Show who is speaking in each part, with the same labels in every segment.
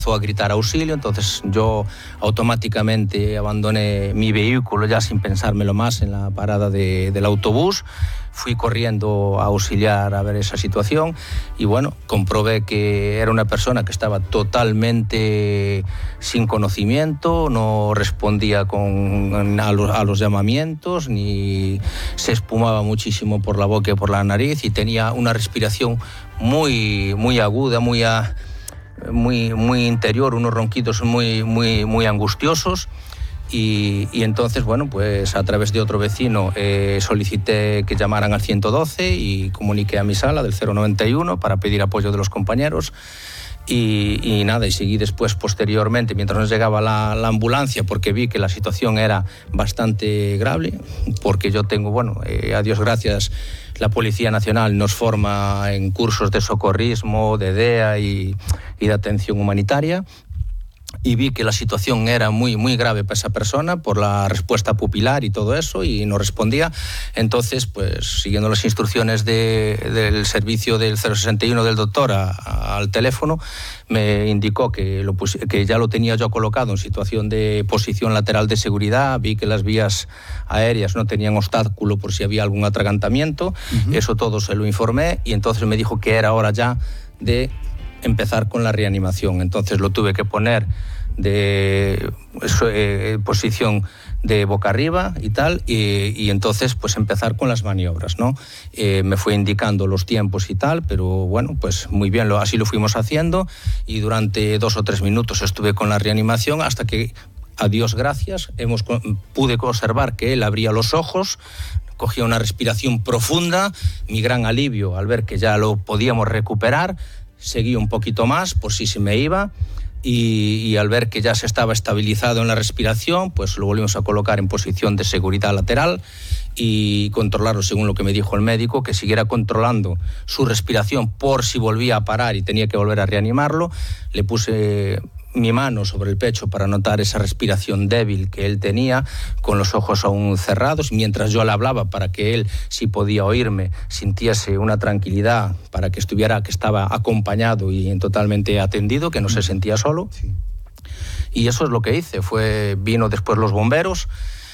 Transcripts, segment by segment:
Speaker 1: a gritar auxilio, entonces yo automáticamente abandoné mi vehículo ya sin pensármelo más en la parada del autobús, fui corriendo a auxiliar a ver esa situación y bueno, comprobé que era una persona que estaba totalmente sin conocimiento, no respondía a los llamamientos, ni se espumaba muchísimo por la boca y por la nariz y tenía una respiración muy aguda, muy interior, unos ronquidos muy angustiosos y entonces, bueno, pues a través de otro vecino solicité que llamaran al 112 y comuniqué a mi sala del 091 para pedir apoyo de los compañeros y nada, y seguí después posteriormente, mientras nos llegaba la ambulancia, porque vi que la situación era bastante grave, porque yo tengo, bueno, a Dios gracias, la Policía Nacional nos forma en cursos de socorrismo, de DEA y de atención humanitaria, y vi que la situación era muy grave para esa persona por la respuesta pupilar y todo eso, y no respondía. Entonces, pues siguiendo las instrucciones del servicio del 061 del doctor al teléfono, me indicó que ya lo tenía yo colocado en situación de posición lateral de seguridad. Vi que las vías aéreas no tenían obstáculo por si había algún atragantamiento. Eso todo se lo informé y entonces me dijo que era hora ya de empezar con la reanimación. Entonces lo tuve que poner de posición de boca arriba y tal, y entonces pues empezar con las maniobras, ¿no? Me fue indicando los tiempos y tal, pero bueno, pues muy bien, así lo fuimos haciendo y durante 2 o 3 minutos estuve con la reanimación hasta que, a Dios gracias, pude observar que él abría los ojos, cogía una respiración profunda. Mi gran alivio al ver que ya lo podíamos recuperar, seguí un poquito más por si se me iba y al ver que ya se estaba estabilizado en la respiración, pues lo volvimos a colocar en posición de seguridad lateral y controlarlo según lo que me dijo el médico, que siguiera controlando su respiración por si volvía a parar y tenía que volver a reanimarlo. Le puse mi mano sobre el pecho para notar esa respiración débil que él tenía, con los ojos aún cerrados, mientras yo le hablaba para que él, si podía oírme, sintiese una tranquilidad, para que estaba acompañado y totalmente atendido, que no se sentía solo. Sí. Y eso es lo que hice. Vino después los bomberos,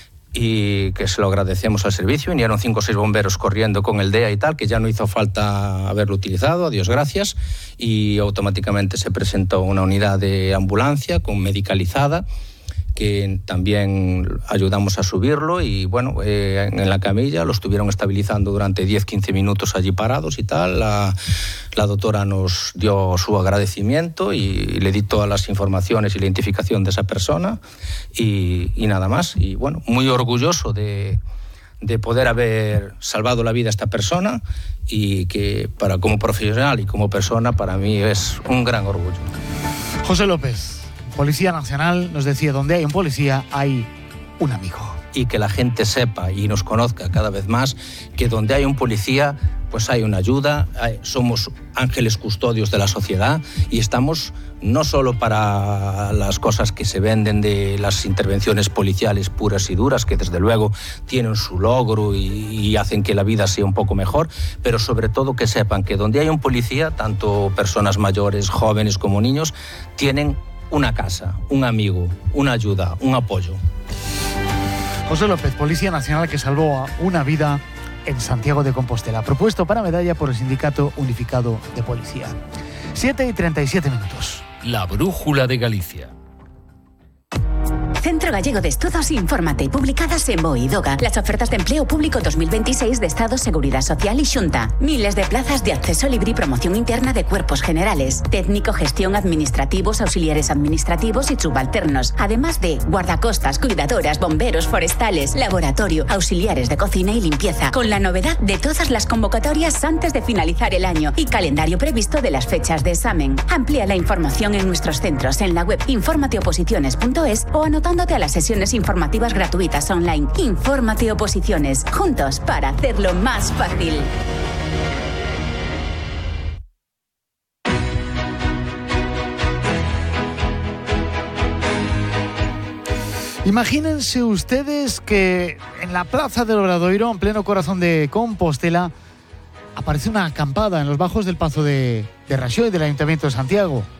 Speaker 1: y que se lo agradecemos al servicio, vinieron 5 o 6 bomberos corriendo con el DEA y tal, que ya no hizo falta haberlo utilizado, a Dios gracias, y automáticamente se presentó una unidad de ambulancia con medicalizada, que también ayudamos a subirlo y bueno, en la camilla lo estuvieron estabilizando durante 10-15 minutos allí parados y tal. La doctora nos dio su agradecimiento y le di todas las informaciones y la identificación de esa persona y nada más. Y bueno, muy orgulloso de poder haber salvado la vida a esta persona y que como profesional y como persona para mí es un gran orgullo.
Speaker 2: José López, Policía Nacional, nos decía, donde hay un policía hay un amigo.
Speaker 1: Y que la gente sepa y nos conozca cada vez más que donde hay un policía pues hay una ayuda, somos ángeles custodios de la sociedad y estamos no solo para las cosas que se venden de las intervenciones policiales puras y duras, que desde luego tienen su logro y hacen que la vida sea un poco mejor, pero sobre todo que sepan que donde hay un policía, tanto personas mayores, jóvenes como niños, tienen una casa, un amigo, una ayuda, un apoyo.
Speaker 2: José López, Policía Nacional que salvó una vida en Santiago de Compostela, propuesto para medalla por el Sindicato Unificado de Policía. 7:37.
Speaker 3: La brújula de Galicia.
Speaker 4: Centro Gallego de Estudos, infórmate, publicadas en BOE y DOGA. Las ofertas de empleo público 2026 de Estado, Seguridad Social y Xunta. Miles de plazas de acceso libre y promoción interna de cuerpos generales, técnico, gestión, administrativos, auxiliares administrativos y subalternos. Además de guardacostas, cuidadoras, bomberos, forestales, laboratorio, auxiliares de cocina y limpieza. Con la novedad de todas las convocatorias antes de finalizar el año y calendario previsto de las fechas de examen. Amplía la información en nuestros centros en la web informateoposiciones.es o anotándote a las sesiones informativas gratuitas online. Infórmate Oposiciones, juntos para hacerlo más fácil.
Speaker 2: Imagínense ustedes que en la plaza del Obradoiro, en pleno corazón de Compostela, aparece una acampada en los bajos del Pazo de Raxoi del Ayuntamiento de Santiago.